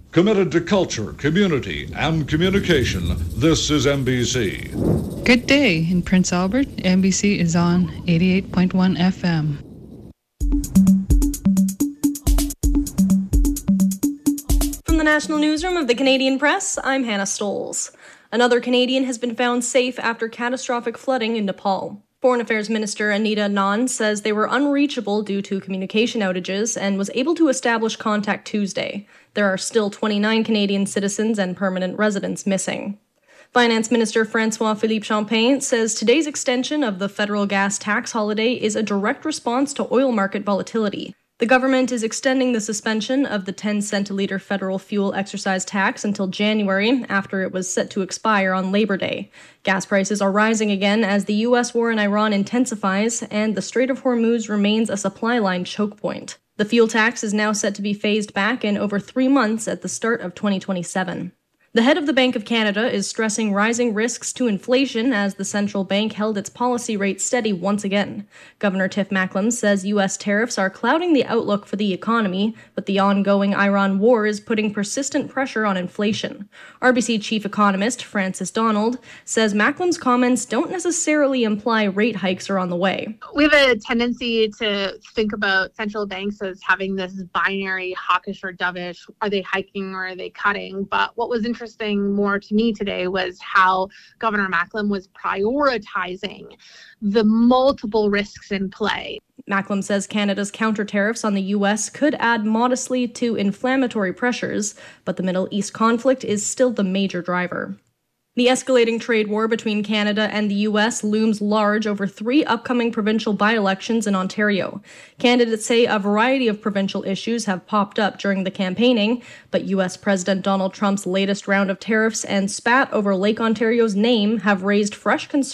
Committed to culture, community, and communication, this is NBC. Good day in Prince Albert. NBC is on 88.1 FM. From the National Newsroom of the Canadian Press, I'm Hannah Stoles. Another Canadian has been found safe after catastrophic flooding in Nepal. Foreign Affairs Minister Anita Anand says they were unreachable due to communication outages and was able to establish contact Tuesday. There are still 29 Canadian citizens and permanent residents missing. Finance Minister François-Philippe Champagne says today's extension of the federal gas tax holiday is a direct response to oil market volatility. The government is extending the suspension of the 10-cent-a-liter federal fuel exercise tax until January, after it was set to expire on Labor Day. Gas prices are rising again as the U.S. war in Iran intensifies, and the Strait of Hormuz remains a supply line choke point. The fuel tax is now set to be phased back in over 3 months at the start of 2027. The head of the Bank of Canada is stressing rising risks to inflation as the central bank held its policy rate steady once again. Governor Tiff Macklem says U.S. tariffs are clouding the outlook for the economy, but the ongoing Iran war is putting persistent pressure on inflation. RBC chief economist Francis Donald says Macklem's comments don't necessarily imply rate hikes are on the way. We have a tendency to think about central banks as having this binary hawkish or dovish. Are they hiking or are they cutting? But what was interesting more to me today was how Governor Macklem was prioritizing the multiple risks in play. Macklem says Canada's counter tariffs on the U.S. could add modestly to inflammatory pressures, but the Middle East conflict is still the major driver. The escalating trade war between Canada and the U.S. looms large over 3 upcoming provincial by-elections in Ontario. Candidates say a variety of provincial issues have popped up during the campaigning, but U.S. President Donald Trump's latest round of tariffs and spat over Lake Ontario's name have raised fresh concerns